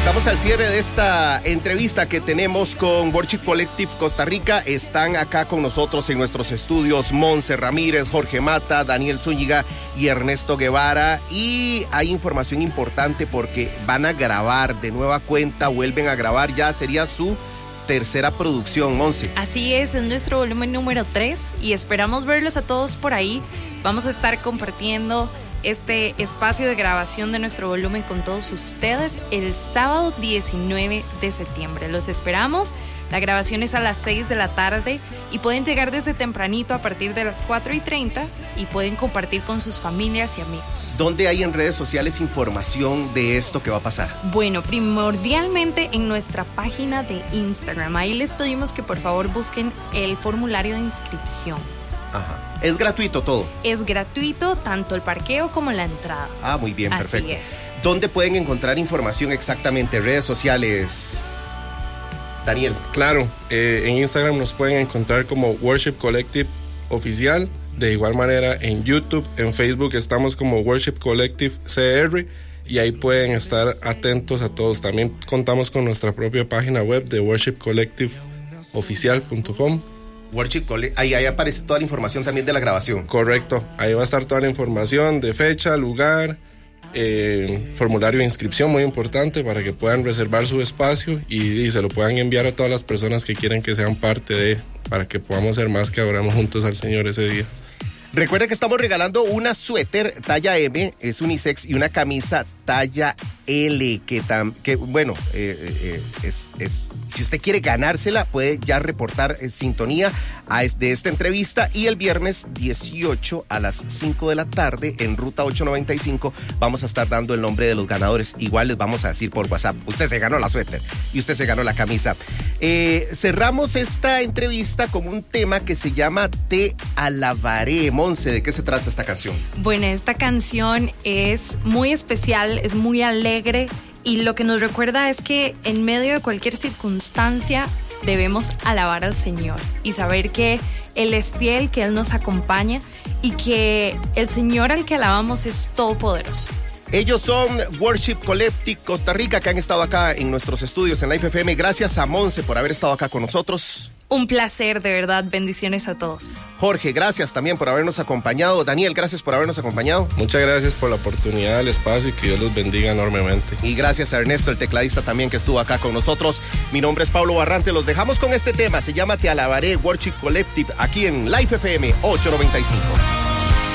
Estamos al cierre de esta entrevista que tenemos con Worship Collective Costa Rica. Están acá con nosotros en nuestros estudios Monse Ramírez, Jorge Mata, Daniel Zúñiga y Ernesto Guevara. Y hay información importante porque van a grabar de nueva cuenta, vuelven a grabar, ya sería su tercera producción, Monse. Así es nuestro volumen número 3 y esperamos verlos a todos por ahí. Vamos a estar compartiendo este espacio de grabación de nuestro volumen con todos ustedes el sábado 19 de septiembre. Los esperamos. La grabación es a las 6 de la tarde y pueden llegar desde tempranito a partir de las 4:30 y pueden compartir con sus familias y amigos. ¿Dónde hay en redes sociales información de esto que va a pasar? Bueno, primordialmente en nuestra página de Instagram. Ahí les pedimos que por favor busquen el formulario de inscripción. Ajá. ¿Es gratuito todo? Es gratuito tanto el parqueo como la entrada. Ah, muy bien, Así perfecto. es. ¿Dónde pueden encontrar información exactamente? Redes sociales, Daniel. Claro, en Instagram nos pueden encontrar como Worship Collective Oficial. De igual manera en YouTube, en Facebook estamos como Worship Collective CR y ahí pueden estar atentos a todos. También contamos con nuestra propia página web de worshipcollectiveoficial.com. Ahí aparece toda la información también de la grabación. Correcto, ahí va a estar toda la información de fecha, lugar, formulario de inscripción muy importante para que puedan reservar su espacio y se lo puedan enviar a todas las personas que quieren que sean parte para que podamos ser más que adoramos juntos al Señor ese día. Recuerda que estamos regalando una suéter talla M, es unisex, y una camisa talla L, que bueno, si usted quiere ganársela, puede ya reportar sintonía de esta entrevista, y el viernes 18 a las 5 de la tarde en Ruta 895 vamos a estar dando el nombre de los ganadores. Igual les vamos a decir por WhatsApp, usted se ganó la suéter y usted se ganó la camisa. Cerramos esta entrevista con un tema que se llama Te Alabaré. Monse, ¿de qué se trata esta canción? Bueno, esta canción es muy especial, es muy alegre y lo que nos recuerda es que en medio de cualquier circunstancia debemos alabar al Señor y saber que Él es fiel, que Él nos acompaña y que el Señor al que alabamos es todopoderoso. Ellos son Worship Collective Costa Rica, que han estado acá en nuestros estudios en Life FM. Gracias a Monse por haber estado acá con nosotros. Un placer, de verdad. Bendiciones a todos. Jorge, gracias también por habernos acompañado. Daniel, gracias por habernos acompañado. Muchas gracias por la oportunidad, el espacio y que Dios los bendiga enormemente. Y gracias a Ernesto, el tecladista también que estuvo acá con nosotros. Mi nombre es Pablo Barrante. Los dejamos con este tema. Se llama Te Alabaré, Worship Collective, aquí en Life FM 895.